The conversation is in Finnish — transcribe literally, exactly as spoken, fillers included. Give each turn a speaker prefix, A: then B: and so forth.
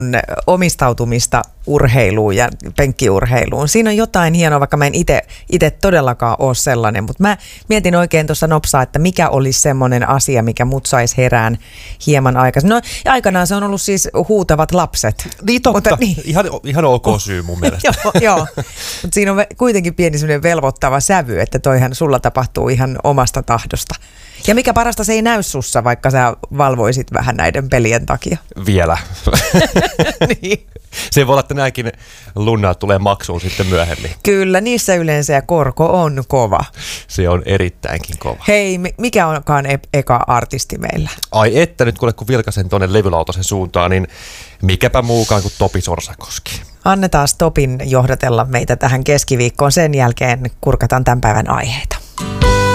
A: omistautumista urheiluun ja penkkiurheiluun. Siinä on jotain hienoa, vaikka mä en itse todellakaan ole sellainen, mutta mä mietin oikein tuossa nopsaa, että mikä olisi semmoinen asia, mikä mut saisi herään hieman aikaisin. No aikanaan se on ollut siis huutavat lapset.
B: Niin totta,
A: mutta, niin.
B: Ihan, ihan ok syy mun mielestä.
A: joo, joo. Mutta siinä on kuitenkin pieni semmoinen velvoittava sävy, että toihan sulla tapahtuu ihan omasta tahdosta. Ja mikä parasta, se ei näy sussa, vaikka sä valvoisit vähän näiden pelien takia.
B: Vielä.
A: Niin.
B: Se voi olla, että nämäkin lunnat tulee maksuun sitten myöhemmin.
A: Kyllä, niissä yleensä ja korko on kova.
B: Se on erittäinkin kova.
A: Hei, mikä onkaan e- eka artisti meillä?
B: Ai että, nyt kuule kun vilkasen tuonne levylautasen suuntaan, niin mikäpä muukaan kuin Topi Sorsakoski.
A: Annetaan Topin johdatella meitä tähän keskiviikkoon. Sen jälkeen kurkataan tämän päivän aiheita.